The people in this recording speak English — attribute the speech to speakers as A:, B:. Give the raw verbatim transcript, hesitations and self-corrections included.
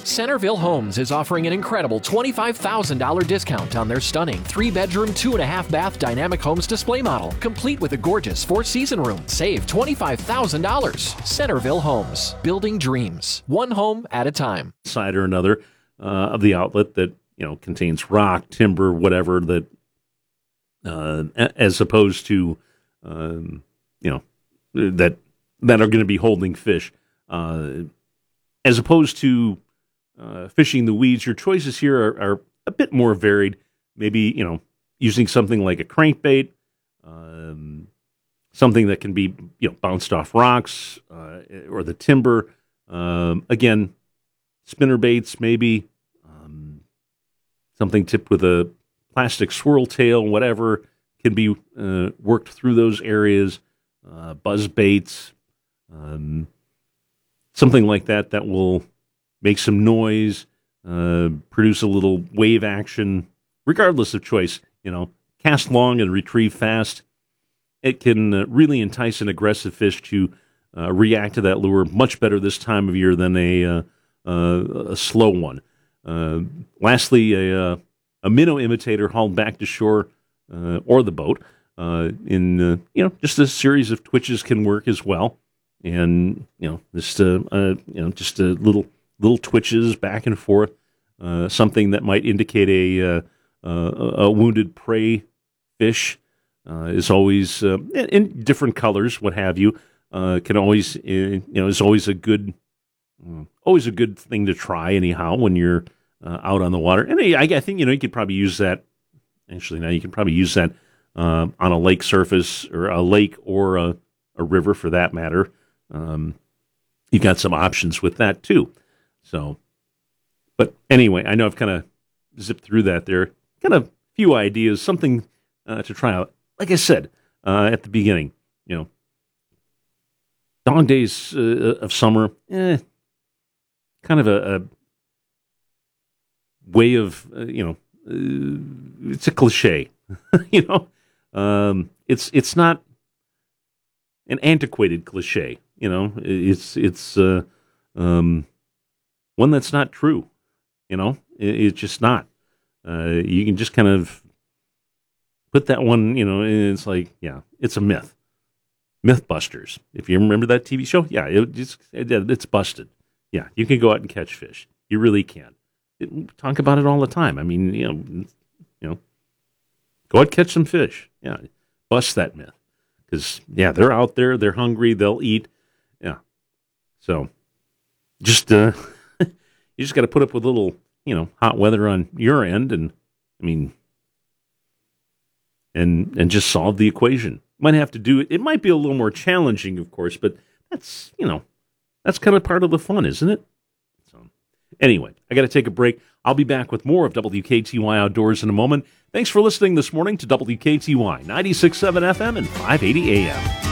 A: Centerville Homes is offering an incredible twenty-five thousand dollars discount on their stunning three-bedroom, two-and-a-half-bath Dynamic Homes display model, complete with a gorgeous four-season room. Save twenty-five thousand dollars. Centerville Homes, building dreams, one home at a time.
B: Side or another uh, of the outlet that, you know, contains rock, timber, whatever, that uh, as opposed to, um, you know, that that are going to be holding fish. Uh, as opposed to uh, fishing the weeds, your choices here are, are a bit more varied. Maybe, you know, using something like a crankbait, um, something that can be, you know, bounced off rocks uh, or the timber. Um, again, spinner baits, maybe um, something tipped with a plastic swirl tail, whatever, can be uh, worked through those areas. Uh, buzz baits, um, something like that that will make some noise, uh, produce a little wave action, regardless of choice. You know, cast long and retrieve fast. It can uh, really entice an aggressive fish to uh, react to that lure much better this time of year than a uh, uh, a slow one. Uh, lastly, a, uh, a minnow imitator hauled back to shore uh, or the boat. Uh, in uh, you know, just a series of twitches can work as well, and you know, just uh, uh you know, just a little little twitches back and forth, uh, something that might indicate a uh, uh, a wounded prey fish uh, is always uh, in different colors, what have you. Uh, can always uh, you know is always a good uh, always a good thing to try anyhow when you're uh, out on the water. And I, I think you know you could probably use that. Actually, now you can probably use that. Uh, on a lake surface, or a lake, or a, a river for that matter. Um, you've got some options with that too. So, but anyway, I know I've kind of zipped through that there. Kind of few ideas, something uh, to try out. Like I said uh, at the beginning, you know, dog days uh, of summer, eh, kind of a, a way of, uh, you know, uh, it's a cliche, you know. Um, it's it's not an antiquated cliche, you know. It's it's uh, um, one that's not true, you know. It, it's just not. Uh, you can just kind of put that one, you know. And it's like, yeah, it's a myth. Mythbusters. If you remember that T V show, yeah, it, it's it, it's busted. Yeah, you can go out and catch fish. You really can. It, talk about it all the time. I mean, you know, you know. Go out, catch some fish. Yeah, bust that myth. Because, yeah, they're out there. They're hungry. They'll eat. Yeah. So, just, uh, you just got to put up with a little, you know, hot weather on your end. And, I mean, and and just solve the equation. Might have to do it. It might be a little more challenging, of course, but that's, you know, that's kind of part of the fun, isn't it? So, anyway, I got to take a break. I'll be back with more of W K T Y Outdoors in a moment. Thanks for listening this morning to W K T Y ninety-six point seven F M and five eighty A M.